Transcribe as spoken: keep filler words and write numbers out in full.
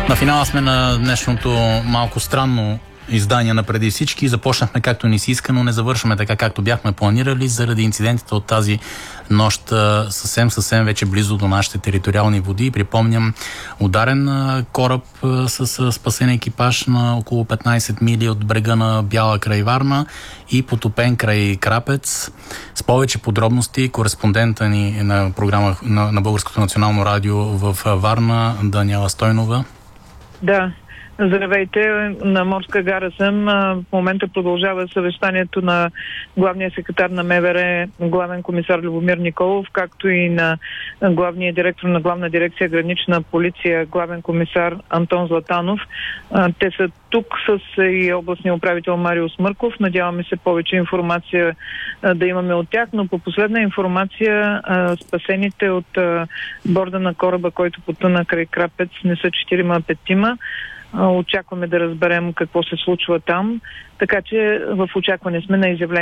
На финала сме на днешното малко странно издание на Преди всички. Започнахме както ни си иска, но не завършваме така както бяхме планирали заради инцидентите от тази нощ съвсем, съвсем вече близо до нашите териториални води. Припомням, ударен кораб с спасен екипаж на около петнайсет мили от брега на Бяла край Варна и потопен край Крапец. С повече подробности кореспондента ни на програма на, на Българското национално радио в Варна, Даниела Стойнова. Да. Здравейте, на Морска гара съм. В момента продължава съвещанието на главния секретар на МВР, главен комисар Любомир Николов, както и на главния директор на главна дирекция Гранична полиция, главен комисар Антон Златанов. Те са тук с и областния управител Марио Смърков. Надяваме се повече информация да имаме от тях, но по последна информация спасените от борда на кораба, който потъна край Крапец, не са четирима, а петима. Очакваме да разберем какво се случва там, така че в очакване сме на изявление